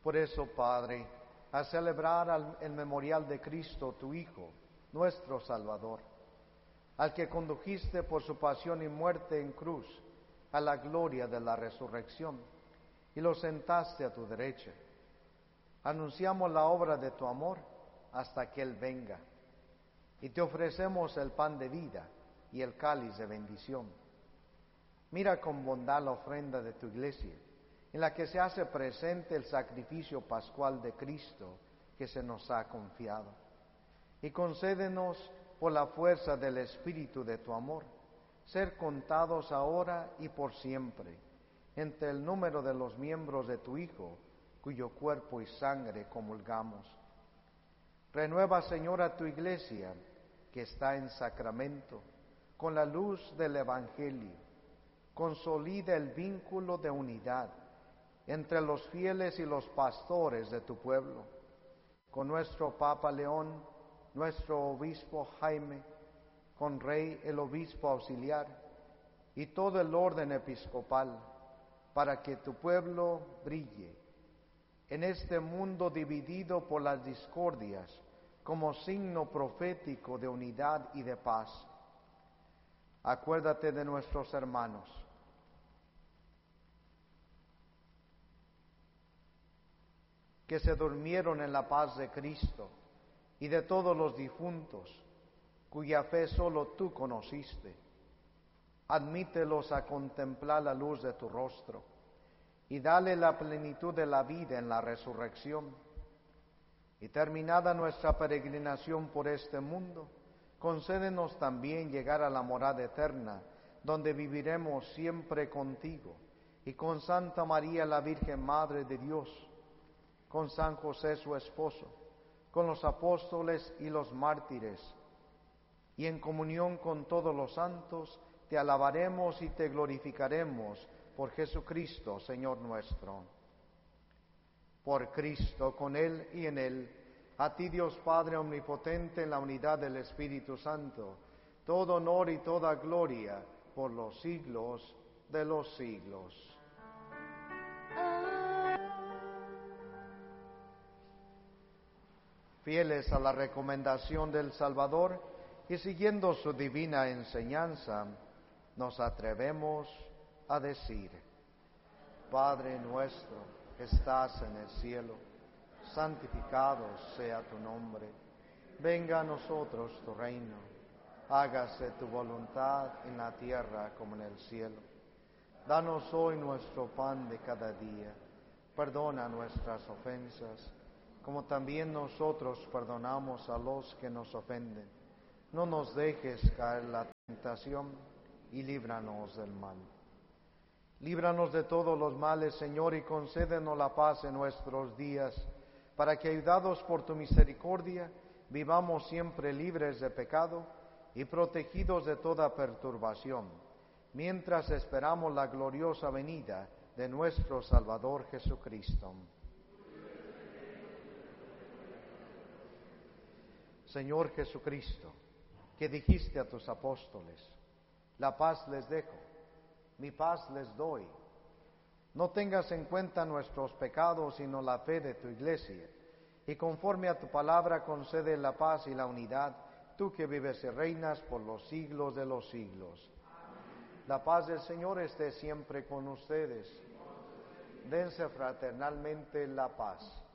Por eso, Padre, a celebrar el memorial de Cristo, tu Hijo, nuestro Salvador, al que condujiste por su pasión y muerte en cruz a la gloria de la resurrección, y lo sentaste a tu derecha. Anunciamos la obra de tu amor hasta que Él venga, y te ofrecemos el pan de vida y el cáliz de bendición. Mira con bondad la ofrenda de tu iglesia, en la que se hace presente el sacrificio pascual de Cristo que se nos ha confiado, y concédenos, por la fuerza del Espíritu de tu amor, ser contados ahora y por siempre entre el número de los miembros de tu Hijo, cuyo cuerpo y sangre comulgamos. Renueva, Señor, a tu iglesia, que está en sacramento, con la luz del Evangelio. Consolida el vínculo de unidad entre los fieles y los pastores de tu pueblo, con nuestro Papa León, nuestro obispo Jaime, con Rey el obispo auxiliar y todo el orden episcopal, para que tu pueblo brille en este mundo dividido por las discordias como signo profético de unidad y de paz. Acuérdate de nuestros hermanos que se durmieron en la paz de Cristo, y de todos los difuntos, cuya fe solo tú conociste. Admítelos a contemplar la luz de tu rostro, y dale la plenitud de la vida en la resurrección. Y terminada nuestra peregrinación por este mundo, concédenos también llegar a la morada eterna, donde viviremos siempre contigo, y con Santa María la Virgen Madre de Dios, con San José su esposo, con los apóstoles y los mártires, y en comunión con todos los santos, te alabaremos y te glorificaremos por Jesucristo, Señor nuestro. Por Cristo, con Él y en Él, a ti Dios Padre omnipotente, en la unidad del Espíritu Santo, todo honor y toda gloria por los siglos de los siglos. Fieles a la recomendación del Salvador y siguiendo su divina enseñanza, nos atrevemos a decir: Padre nuestro que estás en el cielo, santificado sea tu nombre. Venga a nosotros tu reino. Hágase tu voluntad en la tierra como en el cielo. Danos hoy nuestro pan de cada día. Perdona nuestras ofensas, como también nosotros perdonamos a los que nos ofenden. No nos dejes caer en la tentación y líbranos del mal. Líbranos de todos los males, Señor, y concédenos la paz en nuestros días, para que, ayudados por tu misericordia, vivamos siempre libres de pecado y protegidos de toda perturbación, mientras esperamos la gloriosa venida de nuestro Salvador Jesucristo. Señor Jesucristo, que dijiste a tus apóstoles: la paz les dejo, mi paz les doy. No tengas en cuenta nuestros pecados, sino la fe de tu iglesia, y conforme a tu palabra concede la paz y la unidad, tú que vives y reinas por los siglos de los siglos. Amén. La paz del Señor esté siempre con ustedes. Dense fraternalmente la paz.